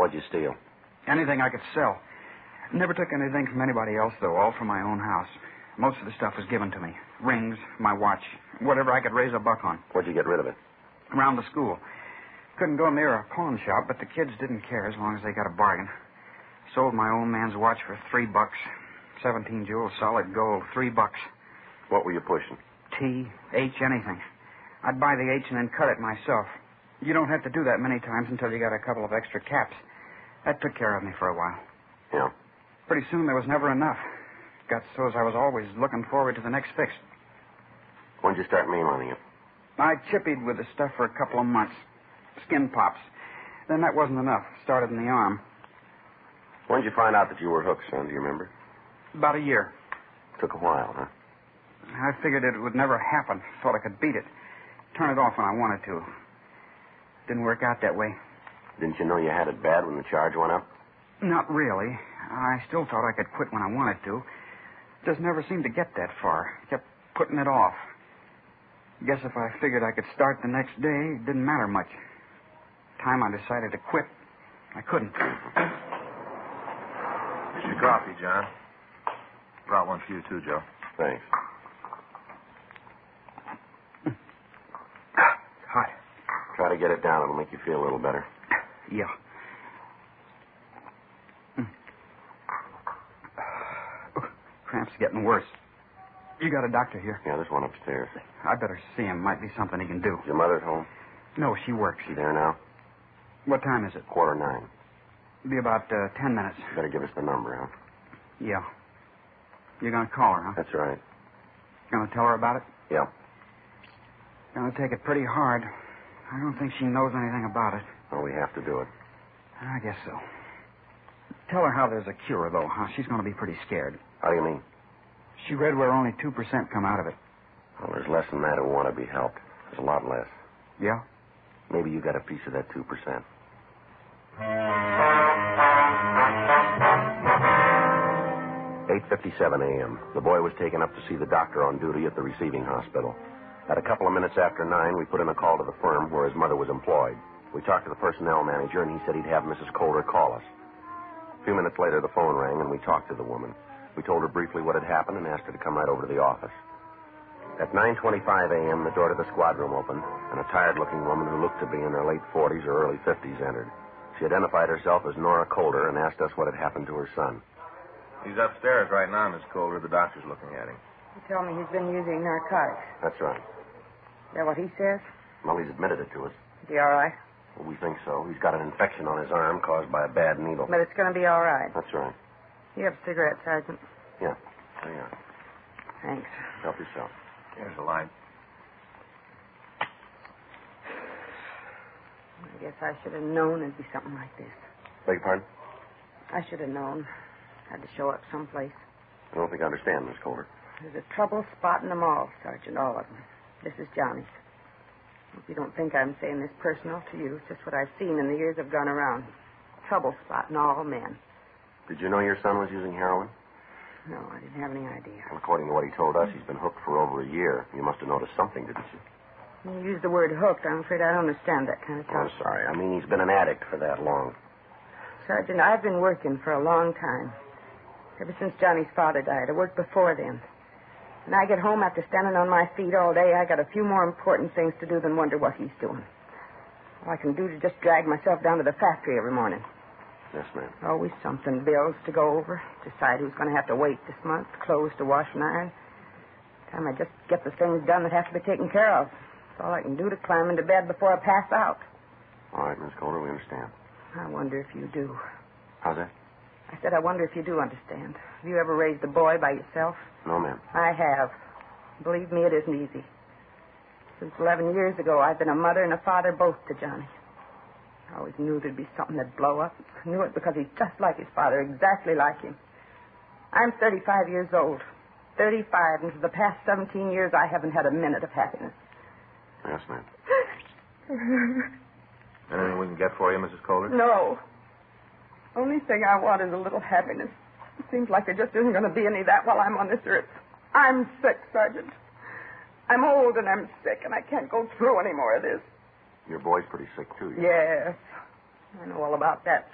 What'd you steal? Anything I could sell. Never took anything from anybody else, though, all from my own house. Most of the stuff was given to me. Rings, my watch, whatever I could raise a buck on. Where'd you get rid of it? Around the school. Couldn't go near a pawn shop, but the kids didn't care as long as they got a bargain. Sold my old man's watch for $3. 17 jewels, solid gold, $3. What were you pushing? T, H, anything. I'd buy the H and then cut it myself. You don't have to do that many times until you got a couple of extra caps. That took care of me for a while. Yeah. Pretty soon there was never enough. Got so as I was always looking forward to the next fix. When'd you start mainlining it? I chippied with the stuff for a couple of months. Skin pops. Then that wasn't enough. Started in the arm. When'd you find out that you were hooked, son? Do you remember? About a year. Took a while, huh? I figured it would never happen. Thought I could beat it. Turn it off when I wanted to. Didn't work out that way. Didn't you know you had it bad when the charge went up? Not really. I still thought I could quit when I wanted to. Just never seemed to get that far. Kept putting it off. Guess if I figured I could start the next day, it didn't matter much. Time I decided to quit, I couldn't. Here's your coffee, John. Brought one for you, too, Joe. Thanks. Hot. Try to get it down. It'll make you feel a little better. Yeah. Cramp's getting worse. You got a doctor here? Yeah, there's one upstairs. I better see him. Might be something he can do. Is your mother at home? No, she works. She there now? What time is it? 9:15. Be about 10 minutes. You better give us the number, huh? Yeah. You're going to call her, huh? That's right. Going to tell her about it? Yeah. Going to take it pretty hard. I don't think she knows anything about it. Well, we have to do it. I guess so. Tell her how there's a cure, though, huh? She's going to be pretty scared. How do you mean? She read where only 2% come out of it. Well, there's less than that who want to be helped. There's a lot less. Yeah? Maybe you got a piece of that 2%. 8:57 a.m. The boy was taken up to see the doctor on duty at the receiving hospital. At a couple of minutes after 9, we put in a call to the firm where his mother was employed. We talked to the personnel manager, and he said he'd have Mrs. Calder call us. A few minutes later, the phone rang, and we talked to the woman. We told her briefly what had happened and asked her to come right over to the office. At 9:25 a.m., the door to the squad room opened, and a tired-looking woman who looked to be in her late 40s or early 50s entered. She identified herself as Nora Calder and asked us what had happened to her son. He's upstairs right now, Miss Calder. The doctor's looking at him. He told me he's been using narcotics. That's right. Is that what he says? Well, he's admitted it to us. Is he all right? Well, we think so. He's got an infection on his arm caused by a bad needle. But it's going to be all right. That's right. You have a cigarette, Sergeant? Yeah. There you are. Thanks. Help yourself. Here's the light. I guess I should have known it'd be something like this. Beg your pardon? I should have known. Had to show up someplace. I don't think I understand, Miss Calder. There's a trouble spot in them all, Sergeant, all of them. This is Johnny's. If you don't think I'm saying this personal to you, it's just what I've seen in the years I've gone around. Trouble spot in all men. Did you know your son was using heroin? No, I didn't have any idea. Well, according to what he told us, he's been hooked for over a year. You must have noticed something, didn't you? When you use the word hooked, I'm afraid I don't understand that kind of Oh, talk. I'm sorry. I mean, he's been an addict for that long. Sergeant, I've been working for a long time. Ever since Johnny's father died. I worked before then. When I get home after standing on my feet all day, I got a few more important things to do than wonder what he's doing. All I can do is just drag myself down to the factory every morning. Yes, ma'am. Always something, bills to go over. Decide who's going to have to wait this month, clothes to wash and iron. Time I just get the things done that have to be taken care of. That's all I can do to climb into bed before I pass out. All right, Miss Calder, we understand. I wonder if you do. How's that? I said I wonder if you do understand. Have you ever raised a boy by yourself? No, ma'am. I have. Believe me, it isn't easy. Since 11 years ago, I've been a mother and a father both to Johnny. I always knew there'd be something that'd blow up. I knew it because he's just like his father, exactly like him. I'm 35 years old. 35, and for the past 17 years, I haven't had a minute of happiness. Yes, ma'am. Anything we can get for you, Mrs. Calder? No. Only thing I want is a little happiness. It seems like there just isn't going to be any of that while I'm on this earth. I'm sick, Sergeant. I'm old and I'm sick, and I can't go through any more of this. Your boy's pretty sick, too. Yes. I know all about that.